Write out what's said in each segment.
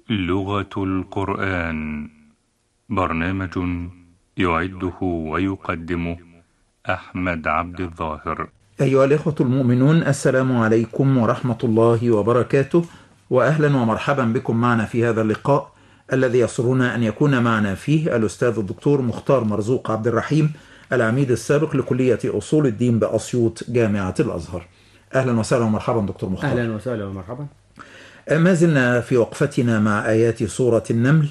لغة القرآن. برنامج يعده ويقدمه أحمد عبد الظاهر. أيها الإخوة المؤمنون، السلام عليكم ورحمة الله وبركاته، وأهلا ومرحبا بكم معنا في هذا اللقاء الذي يسرنا أن يكون معنا فيه الأستاذ الدكتور مختار مرزوق عبد الرحيم، العميد السابق لكلية أصول الدين بأسيوط جامعة الأزهر. أهلا وسهلا ومرحبا دكتور مختار. أهلا وسهلا ومرحبا. ما زلنا في وقفتنا مع آيات سورة النمل،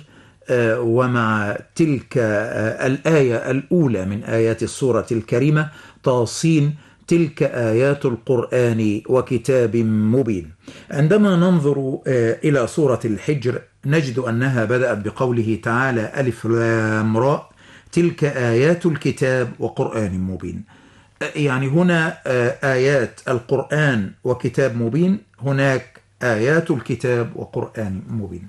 ومع تلك الآية الأولى من آيات السورة الكريمة: طاسين تلك آيات القرآن وكتاب مبين. عندما ننظر إلى سورة الحجر نجد أنها بدأت بقوله تعالى: ألف لام راء تلك آيات الكتاب وقرآن مبين. يعني هنا آيات القرآن وكتاب مبين، هناك آيات الكتاب وقرآن مبين.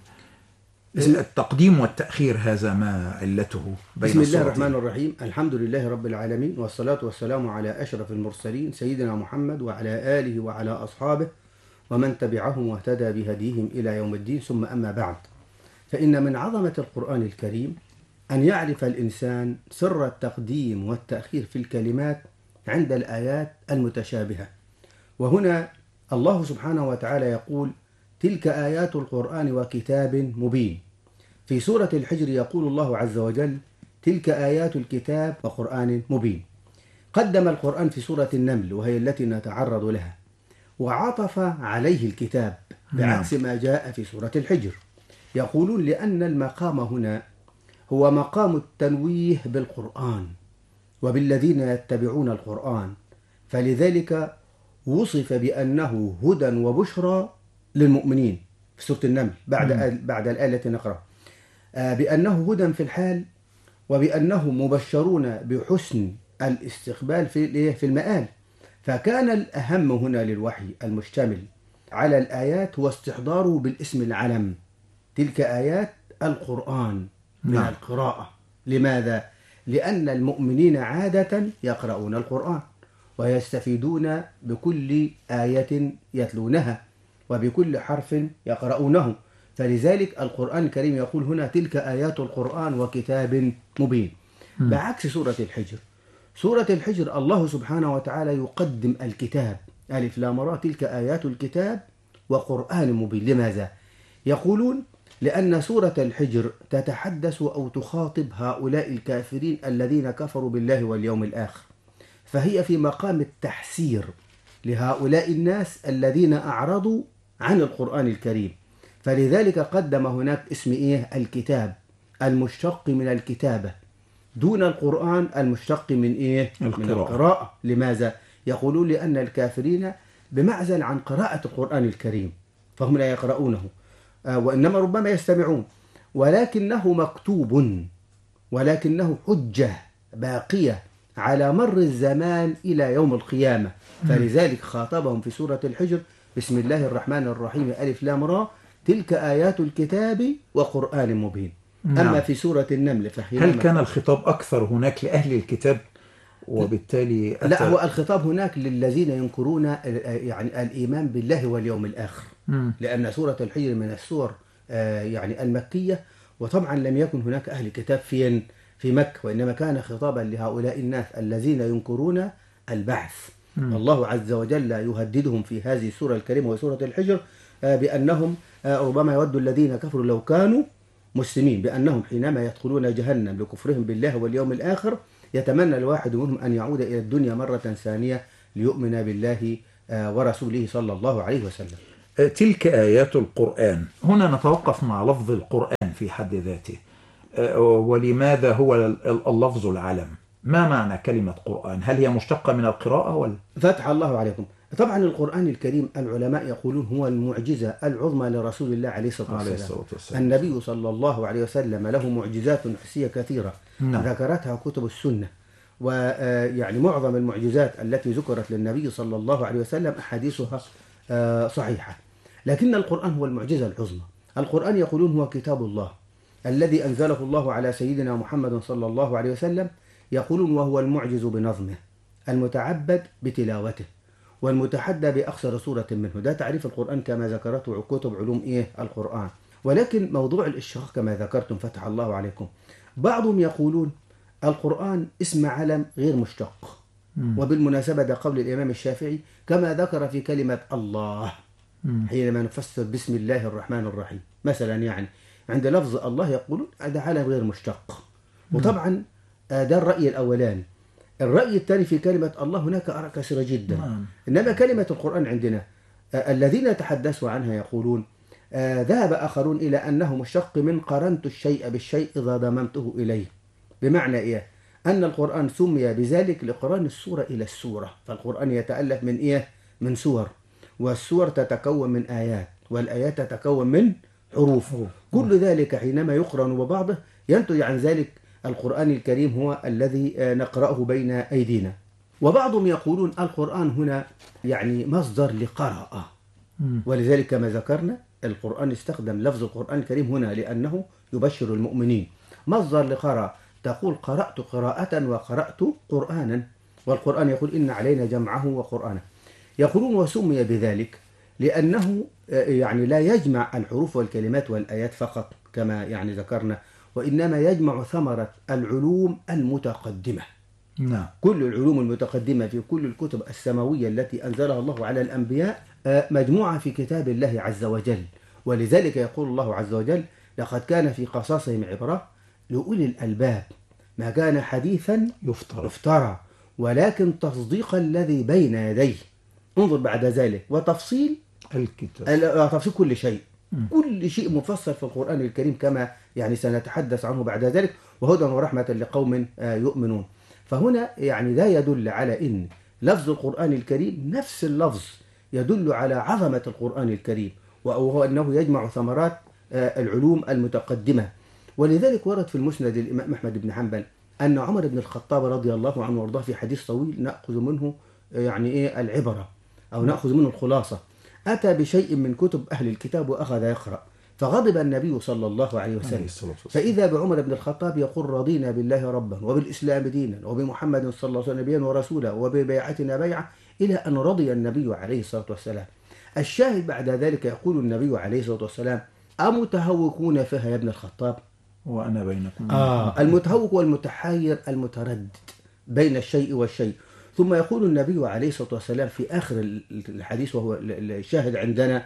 التقديم والتأخير هذا ما علته بين بسم الله الصورتين؟ الرحمن الرحيم. الحمد لله رب العالمين، والصلاة والسلام على أشرف المرسلين سيدنا محمد وعلى آله وعلى أصحابه ومن تبعهم واهتدى بهديهم إلى يوم الدين، ثم أما بعد، فإن من عظمة القرآن الكريم أن يعرف الإنسان سر التقديم والتأخير في الكلمات عند الآيات المتشابهة. وهنا الله سبحانه وتعالى يقول: تلك آيات القرآن وكتاب مبين. في سورة الحجر يقول الله عز وجل: تلك آيات الكتاب وقرآن مبين. قدم القرآن في سورة النمل وهي التي نتعرض لها، وعطف عليه الكتاب بعكس ما جاء في سورة الحجر. يقولون لأن المقام هنا هو مقام التنويه بالقرآن وبالذين يتبعون القرآن، فلذلك وصف بأنه هدى وبشرى للمؤمنين في سورة النمل بعد الآية التي نقرأ، بأنه هدى في الحال، وبأنه مبشرون بحسن الاستقبال في المآل. فكان الأهم هنا للوحي المشتمل على الآيات هو استحضاره بالاسم العلم: تلك آيات القرآن من القراءة. لماذا؟ لأن المؤمنين عادة يقرؤون القرآن ويستفيدون بكل آية يتلونها وبكل حرف يقرؤونه، فلذلك القرآن الكريم يقول هنا: تلك آيات القرآن وكتاب مبين. بعكس سورة الحجر. سورة الحجر الله سبحانه وتعالى يقدم الكتاب: ألف لام راء تلك آيات الكتاب وقرآن مبين. لماذا؟ يقولون لأن سورة الحجر تتحدث أو تخاطب هؤلاء الكافرين الذين كفروا بالله واليوم الآخر، فهي في مقام التحسير لهؤلاء الناس الذين أعرضوا عن القرآن الكريم، فلذلك قدم هناك اسم الكتاب المشتق من الكتابة دون القرآن المشتق من من القراءة. لماذا؟ يقولون لأن الكافرين بمعزل عن قراءة القرآن الكريم، فهم لا يقرؤونه وإنما ربما يستمعون، ولكنه مكتوب، ولكنه حجة باقية على مر الزمان إلى يوم القيامة، فلذلك خاطبهم في سورة الحجر: بسم الله الرحمن الرحيم ألف لام راء تلك آيات الكتاب وقرآن مبين. أما في سورة النمل هل كان الخطاب أكثر هناك لأهل الكتاب وبالتالي لا، هو الخطاب هناك للذين ينكرون يعني الإيمان بالله واليوم الآخر، لأن سورة الحجر من السور يعني المكية، وطبعا لم يكن هناك أهل الكتاب في مكة، وإنما كان خطابا لهؤلاء الناس الذين ينكرون البعث. الله عز وجل يهددهم في هذه السورة الكريمة وسورة الحجر بأنهم ربما يود الذين كفروا لو كانوا مسلمين، بأنهم حينما يدخلون جهنم بكفرهم بالله واليوم الآخر يتمنى الواحد منهم أن يعود إلى الدنيا مرة ثانية ليؤمن بالله ورسوله صلى الله عليه وسلم. تلك آيات القرآن، هنا نتوقف مع لفظ القرآن في حد ذاته، ولماذا هو اللفظ العلم؟ ما معنى كلمة قرآن؟ هل هي مشتقة من القراءة ولا؟ فتح الله عليكم. طبعا القرآن الكريم العلماء يقولون هو المعجزة العظمى لرسول الله عليه الصلاة والسلام. النبي صلى الله عليه وسلم له معجزات حسية كثيرة ذكرتها كتب السنة، ويعني معظم المعجزات التي ذكرت للنبي صلى الله عليه وسلم أحاديثها صحيحة، لكن القرآن هو المعجزة العظمى. القرآن يقولون هو كتاب الله الذي أنزله الله على سيدنا محمد صلى الله عليه وسلم، يقولون وهو المعجز بنظمه المتعبد بتلاوته والمتحدى بأقصر سورة منه. ده تعريف القرآن كما ذكرته كتب علوم القرآن. ولكن موضوع الإشراق كما ذكرتم فتح الله عليكم، بعضهم يقولون القرآن اسم علم غير مشتق. وبالمناسبة ده قول الإمام الشافعي كما ذكر في كلمة الله حينما نفسر بسم الله الرحمن الرحيم مثلا، يعني عند لفظ الله يقولون هذا علم غير مشتق. وطبعا ده الرأي الأولاني. الرأي الثاني في كلمة الله هناك آراء كثيرة جدا. إنما كلمة القرآن عندنا الذين تحدثوا عنها يقولون ذهب آخرون إلى أنه مشتق من قرنت الشيء بالشيء إذا ضممته إليه. بمعنى إيه؟ أن القرآن سمي بذلك لقران السورة إلى السورة، فالقرآن يتألف من إيه؟ من سور، والسور تتكون من آيات، والآيات تتكون من حروف. كل ذلك حينما يقرن ببعضه ينتج عن ذلك القرآن الكريم هو الذي نقرأه بين أيدينا. وبعضهم يقولون القرآن هنا يعني مصدر لقراءة، ولذلك كما ذكرنا القرآن استخدم لفظ القرآن الكريم هنا لأنه يبشر المؤمنين. مصدر لقراءة، تقول قرأت قراءة وقرأت قرآنا، والقرآن يقول إن علينا جمعه وقرآنه. يقولون وسمي بذلك لأنه يعني لا يجمع الحروف والكلمات والآيات فقط كما يعني ذكرنا، وإنما يجمع ثمرة العلوم المتقدمة. نعم. كل العلوم المتقدمة في كل الكتب السماوية التي أنزلها الله على الأنبياء مجموعة في كتاب الله عز وجل. ولذلك يقول الله عز وجل لقد كان في قصصهم عبرة لأولي الألباب ما كان حديثا يفترى ولكن تصديق الذي بين يديه. انظر بعد ذلك وتفصيل الكتاب، تفصيل كل شيء. كل شيء مفصل في القرآن الكريم كما يعني سنتحدث عنه بعد ذلك، وهدى ورحمة لقوم يؤمنون. فهنا يعني لا يدل على إن لفظ القرآن الكريم نفس اللفظ يدل على عظمة القرآن الكريم، وهو أنه يجمع ثمرات العلوم المتقدمة. ولذلك ورد في المسند الإمام أحمد بن حنبل أن عمر بن الخطاب رضي الله عنه وارضاه في حديث طويل نأخذ منه يعني إيه العبرة أو نأخذ منه الخلاصة، أتى بشيء من كتب أهل الكتاب وأخذ يقرأ، فغضب النبي صلى الله عليه وسلم، فإذا بعمر بن الخطاب يقول رضينا بالله ربا وبالإسلام دينا وبمحمد صلى الله عليه وسلم نبيا ورسولا وببيعتنا بيعة، إلى أن رضي النبي عليه الصلاة والسلام. الشاهد بعد ذلك يقول النبي عليه الصلاة والسلام أمتهوكون فيها يا ابن الخطاب وأنا بينكم. المتهوك والمتحير المتردد بين الشيء والشيء. ثم يقول النبي عليه الصلاة والسلام في آخر الحديث وهو الشاهد عندنا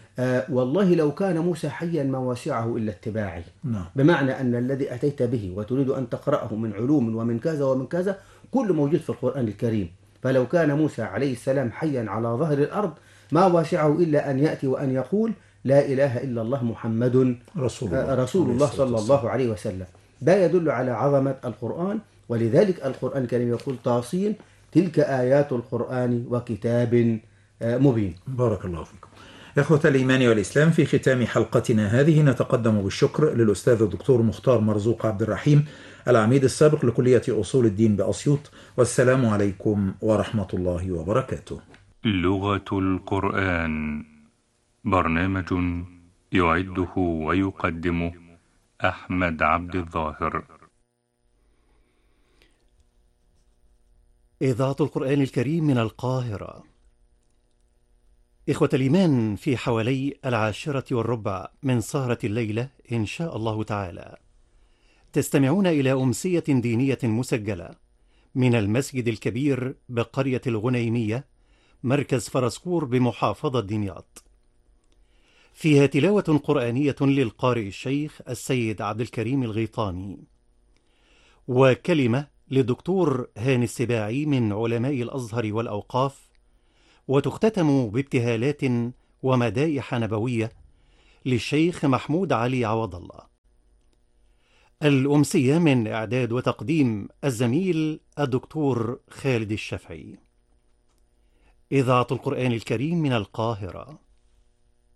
والله لو كان موسى حيا ما وسعه إلا اتباعي. بمعنى أن الذي أتيت به وتريد أن تقرأه من علوم ومن كذا ومن كذا كل موجود في القرآن الكريم، فلو كان موسى عليه السلام حيا على ظهر الأرض ما وسعه إلا أن يأتي وأن يقول لا إله إلا الله محمد رسول الله صلى الله عليه وسلم. ده يدل على عظمة القرآن، ولذلك القرآن الكريم يقول طاسين تلك آيات القرآن وكتاب مبين. بارك الله فيكم. إخوة الإيمان والإسلام، في ختام حلقتنا هذه نتقدم بالشكر للأستاذ الدكتور مختار مرزوق عبد الرحيم العميد السابق لكلية أصول الدين بأسيوط، والسلام عليكم ورحمة الله وبركاته. لغة القرآن، برنامج يعده ويقدمه أحمد عبد الظاهر. إذاعة القرآن الكريم من القاهرة. إخوة الإيمان، في حوالي 10:15 من سهرة الليلة إن شاء الله تعالى تستمعون إلى أمسية دينية مسجلة من المسجد الكبير بقرية الغنيمية مركز فرسكور بمحافظة دمياط، فيها تلاوة قرآنية للقارئ الشيخ السيد عبد الكريم الغيطاني، وكلمة للدكتور هاني السباعي من علماء الأزهر والأوقاف، وتختتم بابتهالات ومدائح نبوية للشيخ محمود علي عوض الله. الأمسية من إعداد وتقديم الزميل الدكتور خالد الشافعي. إذاعة القرآن الكريم من القاهرة.